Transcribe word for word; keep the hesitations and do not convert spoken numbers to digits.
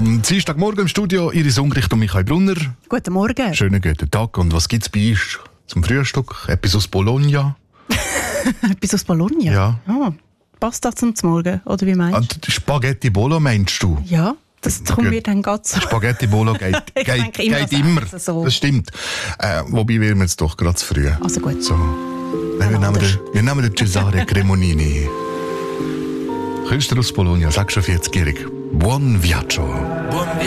Am Dienstagmorgen im Studio Iris Ungricht und Michael Brunner. Guten Morgen. Schönen guten Tag. Und was gibt es bei uns zum Frühstück? Etwas aus Bologna? Etwas aus Bologna? Ja. Ah, passt das zum Morgen, oder wie meinst du? Ah, Spaghetti Bolo meinst du? Ja, das kommt mir dann gerade so. Spaghetti Bolo geht, Ich geht, denke immer geht das immer. Essen so. Das stimmt. Äh, wobei wir jetzt doch gerade zu früh. Also gut. So. Nein, wir, nehmen den, wir nehmen den Cesare Cremonini. Künstler aus Bologna, sag schon vierzigjährig. Buon viaggio. Buon